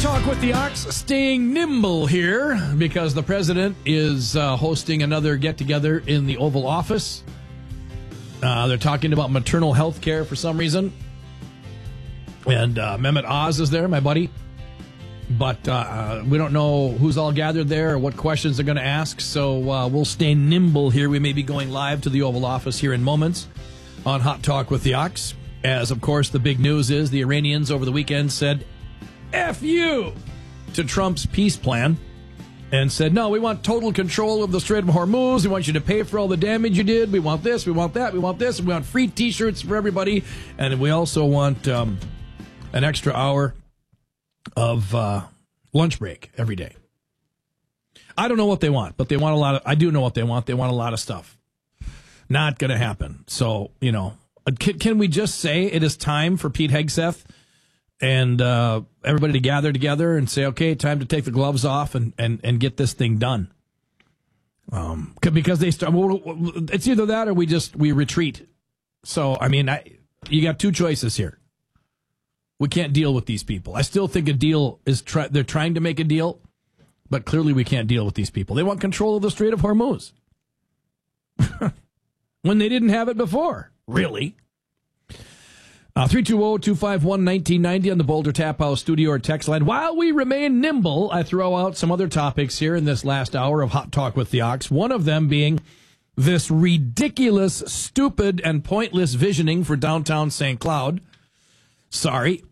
Talk with the Ox, staying nimble here because the president is hosting another get-together in the Oval Office. They're talking about maternal health care for some reason. And Mehmet Oz is there, my buddy. But we don't know who's all gathered there or what questions they're going to ask. So we'll stay nimble here. We may be going live to the Oval Office here in moments on Hot Talk with the Ox. As, of course, the big news is the Iranians over the weekend said, F you to Trump's peace plan and said, no, we want total control of the Strait of Hormuz. We want you to pay for all the damage you did. We want this, we want that, we want this, and we want free T-shirts for everybody. And we also want an extra hour of lunch break every day. I don't know what they want, but they want a lot of, I do know what they want. They want a lot of stuff. Not going to happen. So, you know, can we just say it is time for Pete Hegseth and everybody to gather together and say, okay, time to take the gloves off and get this thing done. Because they start, it's either that or we retreat. So, I mean, you got two choices here. We can't deal with these people. I still think a deal is, they're trying to make a deal, but clearly we can't deal with these people. They want control of the Strait of Hormuz. When they didn't have it before. Really? 320-251-1990 on the Boulder Tap House studio or text line. While we remain nimble, I throw out some other topics here in this last hour of Hot Talk with the Ox. One of them being this ridiculous, stupid, and pointless visioning for downtown St. Cloud. Sorry.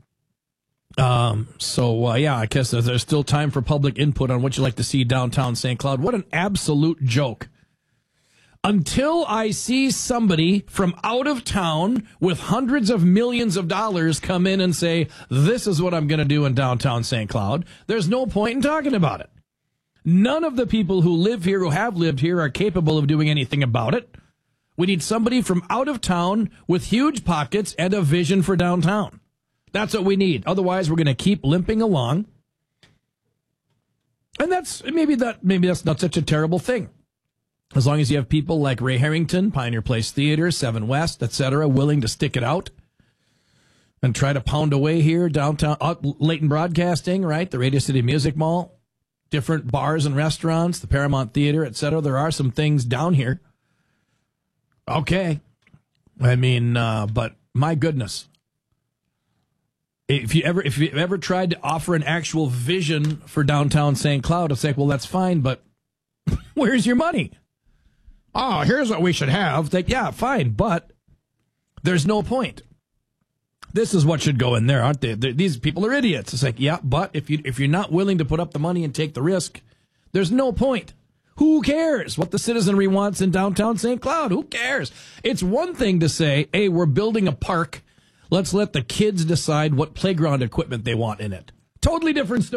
Yeah, I guess there's still time for public input on what you'd like to see downtown St. Cloud. What an absolute joke. Until I see somebody from out of town with hundreds of millions of dollars come in and say, this is what I'm going to do in downtown St. Cloud, there's no point in talking about it. None of the people who live here, who have lived here, are capable of doing anything about it. We need somebody from out of town with huge pockets and a vision for downtown. That's what we need. Otherwise, we're going to keep limping along. And maybe that's not such a terrible thing. As long as you have people like Ray Harrington, Pioneer Place Theater, 7 West, etc., willing to stick it out and try to pound away here downtown, Leighton Broadcasting, right? The Radio City Music Mall, different bars and restaurants, the Paramount Theater, etc. There are some things down here. Okay. I mean, but my goodness. If you ever tried to offer an actual vision for downtown St. Cloud, it's like, well, that's fine, but where's your money? Oh, here's what we should have. Like, yeah, fine, but there's no point. This is what should go in there, aren't they? These people are idiots. It's like, yeah, but if you're not willing to put up the money and take the risk, there's no point. Who cares what the citizenry wants in downtown St. Cloud? Who cares? It's one thing to say, hey, we're building a park. Let's let the kids decide what playground equipment they want in it. Totally different story.